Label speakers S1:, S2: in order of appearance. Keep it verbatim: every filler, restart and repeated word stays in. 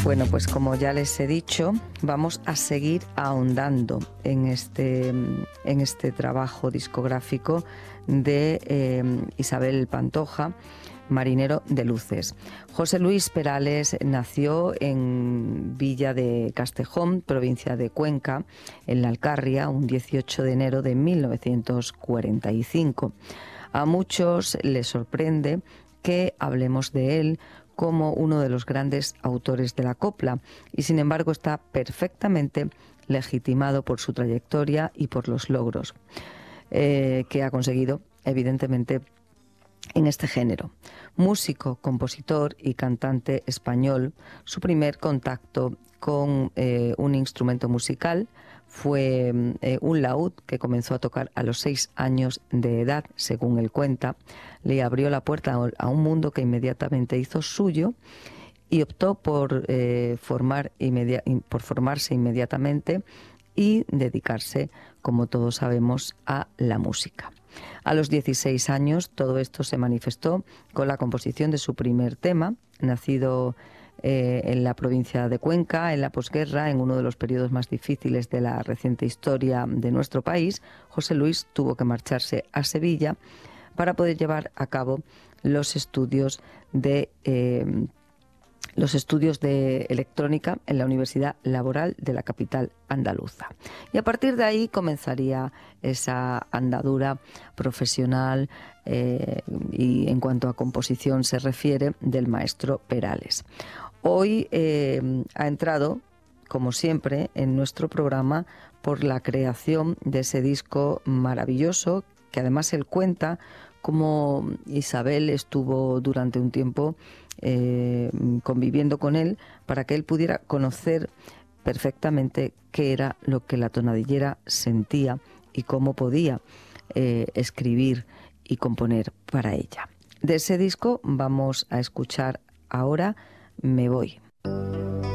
S1: Bueno, pues como ya les he dicho, vamos a seguir ahondando en este, en este trabajo discográfico de eh, Isabel Pantoja, Marinero de Luces. José Luis Perales nació en Villa de Castejón, provincia de Cuenca, en la Alcarria, un dieciocho de enero de mil novecientos cuarenta y cinco. A muchos les sorprende que hablemos de él como uno de los grandes autores de la copla, y sin embargo está perfectamente legitimado por su trayectoria y por los logros eh, que ha conseguido, evidentemente, en este género. Músico, compositor y cantante español, su primer contacto con eh, un instrumento musical fue eh, un laúd que comenzó a tocar a los seis años de edad, según él cuenta. Le abrió la puerta a un mundo que inmediatamente hizo suyo y optó por, eh, formar inmedi- por formarse inmediatamente y dedicarse, como todos sabemos, a la música. A los dieciséis años todo esto se manifestó con la composición de su primer tema, nacido eh, en la provincia de Cuenca, en la posguerra, en uno de los periodos más difíciles de la reciente historia de nuestro país. José Luis tuvo que marcharse a Sevilla para poder llevar a cabo los estudios de eh, los estudios de electrónica en la Universidad Laboral de la capital andaluza. Y a partir de ahí comenzaría esa andadura profesional eh, y en cuanto a composición se refiere del maestro Perales. Hoy eh, ha entrado, como siempre, en nuestro programa por la creación de ese disco maravilloso que además él cuenta cómo Isabel estuvo durante un tiempo eh, conviviendo con él para que él pudiera conocer perfectamente qué era lo que la tonadillera sentía y cómo podía eh, escribir y componer para ella. De ese disco vamos a escuchar ahora Me voy.